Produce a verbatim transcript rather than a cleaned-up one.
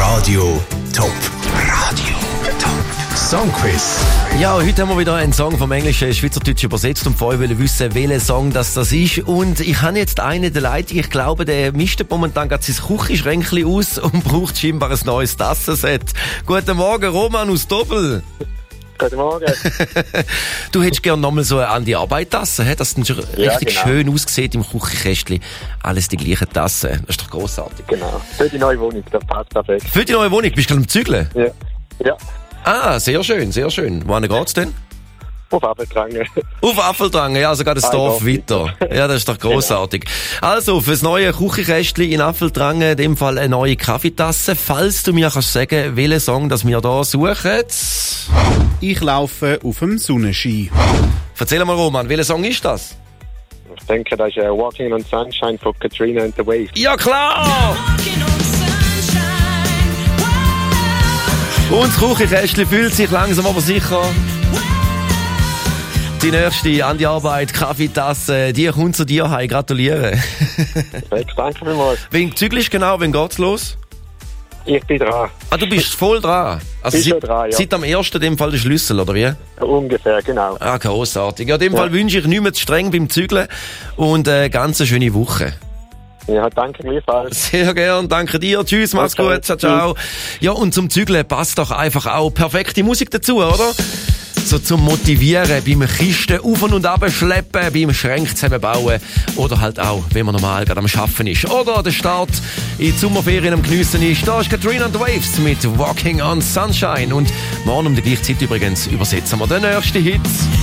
Radio Top. Radio Top. Songquiz. Ja, heute haben wir wieder einen Song vom Englischen ins Schweizerdeutsche übersetzt und vorher wollen wissen, welcher Song das, das ist. Und ich habe jetzt einen der Leute, ich glaube, der mischt momentan gerade sein Küchenschränkchen aus und braucht scheinbar ein neues Tassenset. Guten Morgen, Roman aus Doppel. Guten Morgen. Du hättest gerne nochmal so eine an die Arbeit Tasse, dass es Ja, richtig genau. schön aussieht im Küchenkästchen. Alles die gleichen Tassen. Das ist doch grossartig. Genau. Für die neue Wohnung, das passt perfekt. Für die neue Wohnung, bist du gerade am Zügeln? Ja. Ja. Ah, sehr schön, sehr schön. Wohin geht's denn? Auf Apfeldrange. Auf Affeldrangen, ja, sogar das Ein Dorf Dorf weiter. Ja, das ist doch grossartig. Also, fürs neue Küchenkästchen in Affeldrangen, in dem Fall eine neue Kaffeetasse. Falls du mir kannst sagen, welchen Song das wir da suchen. Ich laufe auf dem Sonnenschein. Erzähl mal, Roman, welcher Song ist das? Ich denke, das ist uh, Walking on Sunshine von Katrina and the Waves. Ja, klar! Und das Küchenkästchen fühlt sich langsam aber sicher. Die nächste an die Arbeit, Kaffeetasse, die kommt zu dir heim. Gratuliere. Perfekt, danke vielmals. Wen zügelst genau, wann geht's los? Ich bin dran. Ah, du bist voll dran. Also Bin schon seit, dran, ja. seit am ersten in dem Fall der Schlüssel, oder wie? Ungefähr, genau. Ah, grossartig. Ja, in dem Ja. Fall wünsche ich nicht mehr zu streng beim Zügeln und eine ganz schöne Woche. Ja, danke gleichfalls. Sehr gern, danke dir. Tschüss, mach's Okay, gut, ciao, ciao. Ja, und zum Zügeln passt doch einfach auch perfekte Musik dazu, oder? So zum Motivieren, beim Kisten auf und ab schleppen, beim Schränk zusammenbauen oder halt auch, wenn man normal gerade am Schaffen ist. Oder der Start in die Sommerferien am Geniessen ist. Da ist Katrina and the Waves mit Walking on Sunshine. Und morgen um die gleiche Zeit übrigens übersetzen wir den nächsten Hit.